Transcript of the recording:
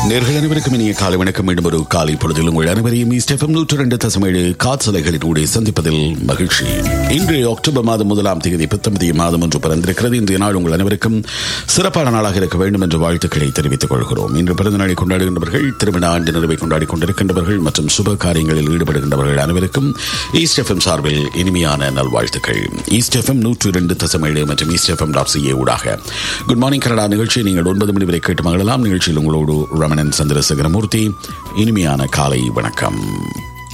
நேர்கள் அனைவருக்கும் இனிய காலை வணக்கம். மீண்டும் ஒரு காலை பொழுதில் உங்கள் அனைவரையும் ஈஸ்ட் எஃப்எம் 102.7 காற்றலைகளினூடே சந்திப்பதில் மகிழ்ச்சி. இன்று அக்டோபர் மாதம் 1ஆம் தேதி புத்தமதிய மாதம் ஒன்று பிறந்திருக்கிறது. இன்றைய நாள் உங்கள் அனைவருக்கும் சிறப்பான நாளாக இருக்க வேண்டும் என்ற வாழ்த்துக்களை தெரிவித்துக் கொள்கிறோம். இன்று பிறந்த நாளை கொண்டாடுகின்றவர்கள், திருமண ஆண்டு நிறைவை கொண்டாடிக் கொண்டிருக்கின்றவர்கள் மற்றும் சுப காரியங்களில் ஈடுபடுகின்றவர்கள் அனைவருக்கும் ஈஸ்ட் எஃப்எம் சார்பில் இனிமையான நல்வாழ்த்துக்கள். ஈஸ்ட் எஃப்எம் 102.7 மற்றும் ஈஸ்ட் எஃப்எம்.ca ஊடாக குட் மார்னிங் கனடா நிகழ்ச்சியை நீங்கள் 9 மணி வரை கேட்டு மகிழலாம். நிகழ்ச்சியில் உங்களோடு ரமணன் சந்திரசேகரமூர்த்தி. இனிமையான காலை வணக்கம்.